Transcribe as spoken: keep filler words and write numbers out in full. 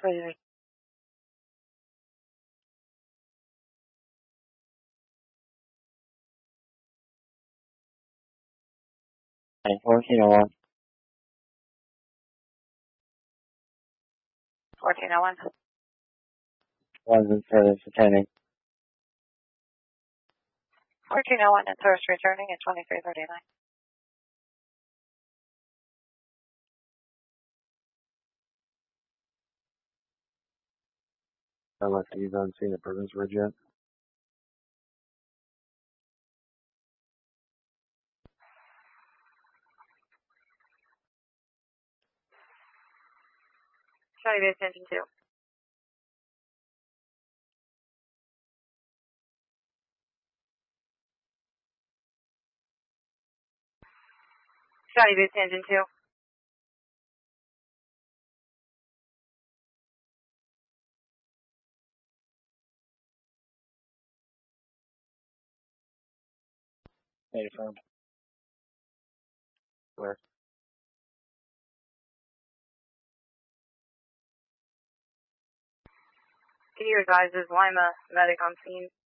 Clear. fourteen oh one. fourteen oh one. One's in service attending. fourteen oh one in service returning at twenty-three thirty-nine. Unless he's unseen at Perkins Ridge yet. Charlie Base Engine two. Charlie Base Engine two. Hey, firm. Where? Can you advise, is Lima medic on scene?